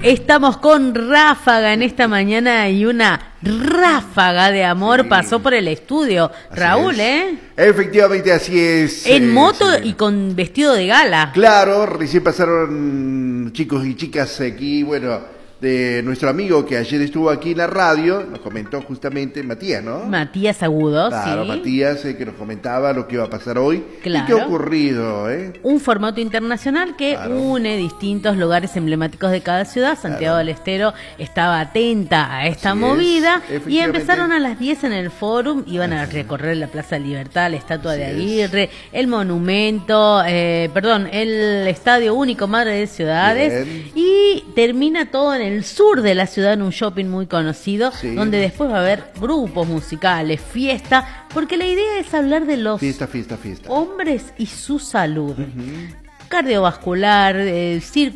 Estamos con Ráfaga en esta mañana y una ráfaga de amor pasó por el estudio. Así Raúl, es. Efectivamente, así es. En moto sí. y con vestido de gala. Claro, recién pasaron chicos y chicas aquí, bueno, de nuestro amigo que ayer estuvo aquí en la radio, nos comentó justamente Matías, ¿no? Matías Agudo, Claro, sí. Matías, que nos comentaba lo que iba a pasar hoy. Claro. ¿Y qué ha ocurrido, Un formato internacional que une distintos lugares emblemáticos de cada ciudad. Santiago del Estero estaba atenta a esta movida y empezaron a las 10 en el Fórum. Iban a recorrer la Plaza Libertad, la Estatua de Aguirre, el monumento, el Estadio Único Madre de Ciudades. Bien. Y termina todo en el sur de la ciudad, en un shopping muy conocido, donde después va a haber grupos musicales, fiesta, porque la idea es hablar de los fiesta. hombres y su salud. Cardiovascular, circulación.